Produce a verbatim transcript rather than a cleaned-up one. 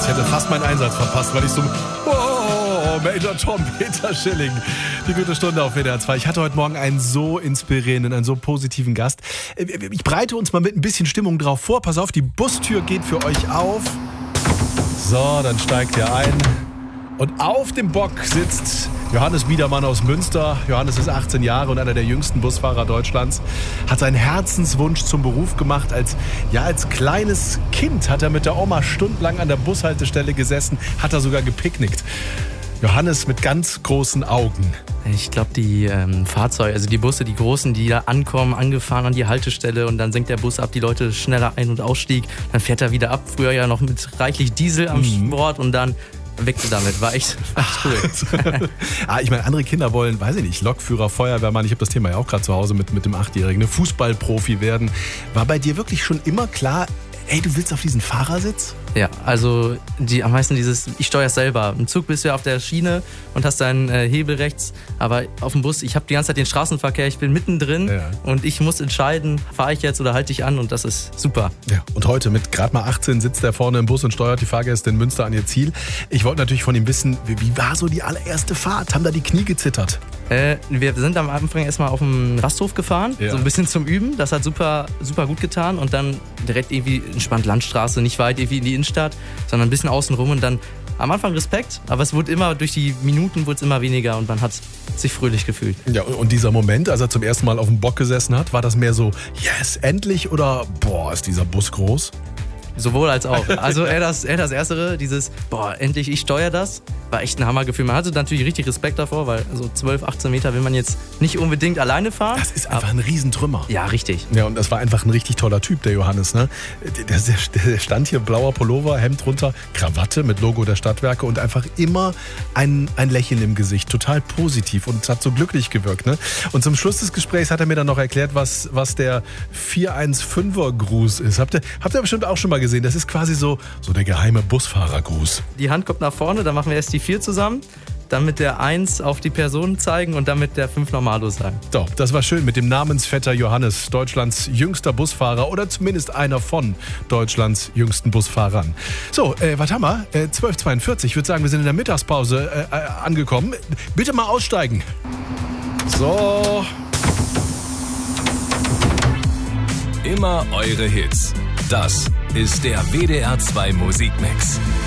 hätte fast meinen Einsatz verpasst, weil ich so... Oh, Major Tom, Peter Schilling. Die gute Stunde auf W D R zwei. Ich hatte heute Morgen einen so inspirierenden, einen so positiven Gast. Ich bereite uns mal mit ein bisschen Stimmung drauf vor. Pass auf, die Bustür geht für euch auf. So, dann steigt ihr ein. Und auf dem Bock sitzt Johannes Biedermann aus Münster. Johannes ist achtzehn Jahre und einer der jüngsten Busfahrer Deutschlands. Hat seinen Herzenswunsch zum Beruf gemacht. Als, ja, als kleines Kind hat er mit der Oma stundenlang an der Bushaltestelle gesessen, hat er sogar gepicknickt. Johannes mit ganz großen Augen. Ich glaube, die ähm, Fahrzeuge, also die Busse, die großen, die da ankommen, angefahren an die Haltestelle und dann senkt der Bus ab, die Leute schneller ein- und ausstieg. Dann fährt er wieder ab. Früher ja noch mit reichlich Diesel am mhm. Bord und dann weg damit. War echt, echt cool. ah, ich meine, andere Kinder wollen, weiß ich nicht, Lokführer, Feuerwehrmann, ich habe das Thema ja auch gerade zu Hause mit, mit dem Achtjährigen, ne, Fußballprofi werden. War bei dir wirklich schon immer klar, ey, du willst auf diesen Fahrersitz? Ja, also die, am meisten dieses, ich steuere es selber. Im Zug bist du ja auf der Schiene und hast deinen äh, Hebel rechts, aber auf dem Bus, ich habe die ganze Zeit den Straßenverkehr, ich bin mittendrin ja. und ich muss entscheiden, fahre ich jetzt oder halte ich an und das ist super. Ja, und heute mit gerade mal achtzehn sitzt er vorne im Bus und steuert die Fahrgäste in Münster an ihr Ziel. Ich wollte natürlich von ihm wissen, wie, wie war so die allererste Fahrt? Haben da die Knie gezittert? Äh, wir sind am Anfang erstmal auf dem Rasthof gefahren, ja. so ein bisschen zum Üben. Das hat super, super gut getan und dann direkt irgendwie entspannt Landstraße, nicht weit irgendwie in die Innenstadt, sondern ein bisschen außen rum und dann am Anfang Respekt, aber es wurde immer, durch die Minuten wurde es immer weniger und man hat sich fröhlich gefühlt. Ja, und dieser Moment, als er zum ersten Mal auf dem Bock gesessen hat, war das mehr so, yes, endlich oder, boah, ist dieser Bus groß? Sowohl als auch. Also eher das, eher das Erstere, dieses, boah, endlich, ich steuere das, war echt ein Hammergefühl. Man hatte natürlich richtig Respekt davor, weil so zwölf, achtzehn Meter will man jetzt nicht unbedingt alleine fahren. Das ist einfach ein Riesentrümmer. Ja, richtig. Ja, und das war einfach ein richtig toller Typ, der Johannes. Ne? Der, der, der stand hier, blauer Pullover, Hemd runter, Krawatte mit Logo der Stadtwerke und einfach immer ein, ein Lächeln im Gesicht. Total positiv und hat so glücklich gewirkt. Ne? Und zum Schluss des Gesprächs hat er mir dann noch erklärt, was, was der vier eins fünfer Gruß ist. Habt ihr, habt ihr bestimmt auch schon mal gesehen. Das ist quasi so, so der geheime Busfahrergruß. Die Hand kommt nach vorne, dann machen wir erst die vier zusammen, dann mit der eins auf die Person zeigen und dann mit der fünf Normalo sagen. So, das war schön mit dem Namensvetter Johannes, Deutschlands jüngster Busfahrer oder zumindest einer von Deutschlands jüngsten Busfahrern. So, äh, was haben wir? Äh, zwölf Uhr zweiundvierzig. Ich würde sagen, wir sind in der Mittagspause äh, äh, angekommen. Bitte mal aussteigen. So. Immer eure Hits. Das ist der W D R zwei Musikmix.